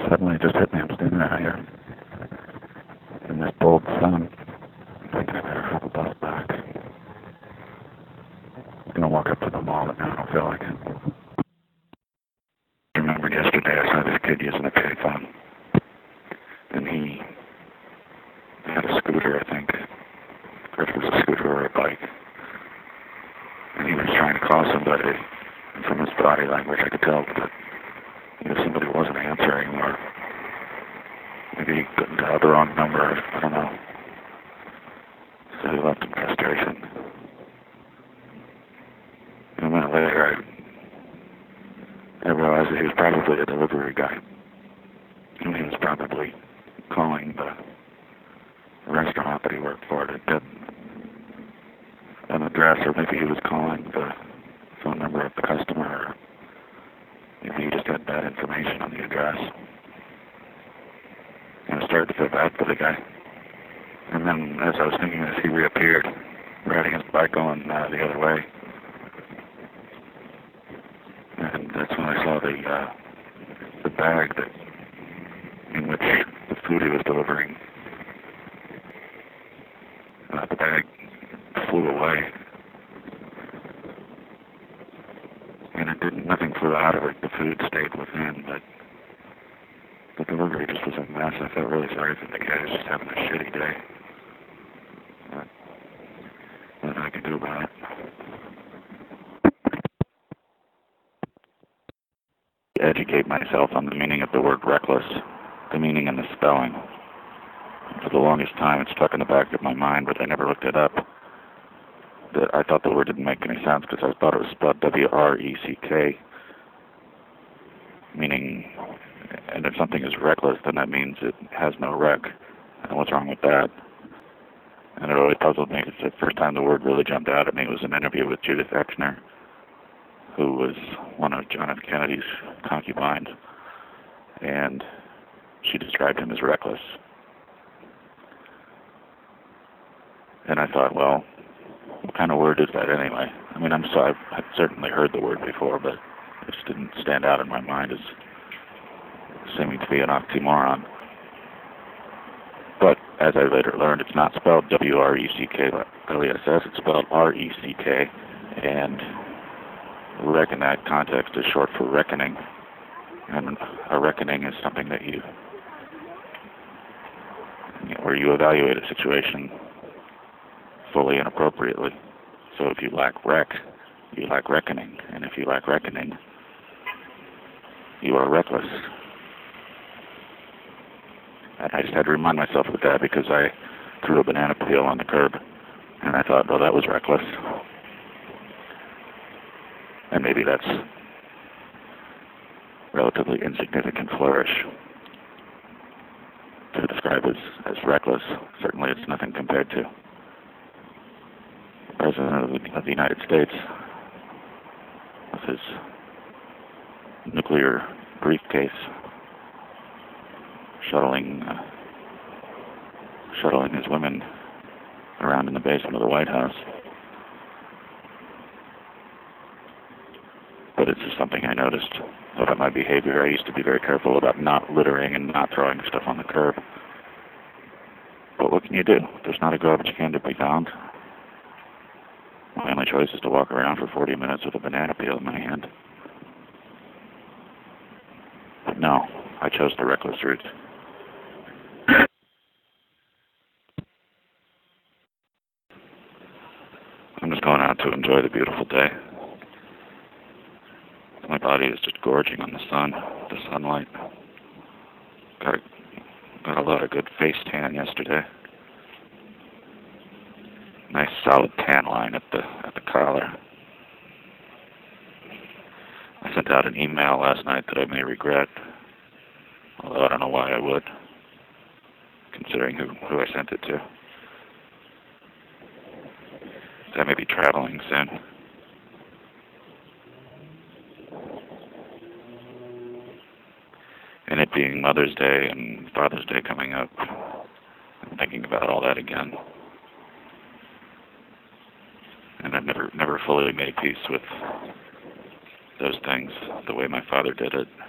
suddenly it just hit me. I'm standing out here in this bold sun, thinking I better hop a bus back. I'm gonna walk up to the mall, but now I don't feel like it. I remember yesterday I saw this kid using a payphone, and he had a scooter, I think, or if it was a scooter or a bike, and he was trying to call somebody, and from his body language I could tell that somebody wasn't answering, or maybe he couldn't dial the wrong number, I don't know. So he left in frustration. And a minute later I realized that he was probably a delivery guy. And he was probably calling the restaurant that he worked for to get an address, or maybe he was calling the phone number of the customer, or maybe he just had bad information on the address. And I started to feel bad for the guy. And then as I was thinking this, he reappeared, riding his bike going the other way. And that's when I saw the bag in which the food he was delivering. The bag flew away, and nothing flew out of it. The food stayed within, but the delivery just was a mess. I felt really sorry for the guy who's just having a shitty day. Nothing I could do about it. Educate myself on the meaning of the word reckless, the meaning and the spelling. For the longest time, it stuck in the back of my mind, but I never looked it up. I thought the word didn't make any sense because I thought it was spelled W-R-E-C-K, meaning, and if something is reckless, then that means it has no rec. And what's wrong with that? And it really puzzled me because the first time the word really jumped out at me was an interview with Judith Exner, who was one of John F. Kennedy's concubines, and she described him as reckless. And I thought, well, what kind of word is that anyway? I mean, I've certainly heard the word before, but it just didn't stand out in my mind as seeming to be an oxymoron. But as I later learned, it's not spelled W-R-E-C-K-L-E-S-S, it's spelled R-E-C-K, and rec in that context is short for reckoning, and a reckoning is something that where you evaluate a situation fully and appropriately. So if you lack rec, you lack reckoning, and if you lack reckoning, you are reckless. And I just had to remind myself of that because I threw a banana peel on the curb, and I thought, well, that was reckless. And maybe that's relatively insignificant flourish to describe as reckless. Certainly it's nothing compared to the President of the United States with his nuclear briefcase shuttling his women around in the basement of the White House. But it's just something I noticed about my behavior. I used to be very careful about not littering and not throwing stuff on the curb. But what can you do? There's not a garbage can to be found. My only choice is to walk around for 40 minutes with a banana peel in my hand. But no, I chose the reckless route. I'm just going out to enjoy the beautiful day. My body is just gorging on the sunlight. Got a lot of good face tan yesterday. Nice solid tan line at the collar. I sent out an email last night that I may regret, although I don't know why I would, considering who I sent it to. I may be traveling soon. And it being Mother's Day and Father's Day coming up, I'm thinking about all that again. And I've never fully made peace with those things the way my father did it.